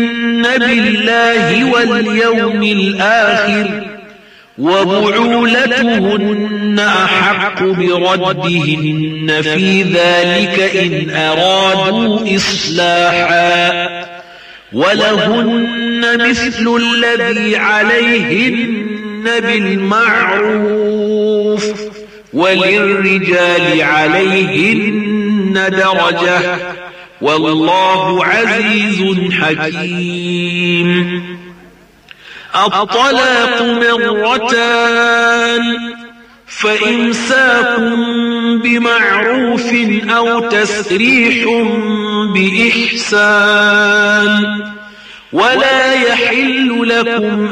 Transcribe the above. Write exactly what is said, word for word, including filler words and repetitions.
بالله واليوم الآخر وبعولتهن أحق بردهن في ذلك إن أرادوا إصلاحا ولهن مثل الذي عليهن بالمعروف وللرجال عليهن درجة والله عزيز حكيم. الطلاق مرتان فإمساك بمعروف أو تسريح بإحسان ولا يحل لكم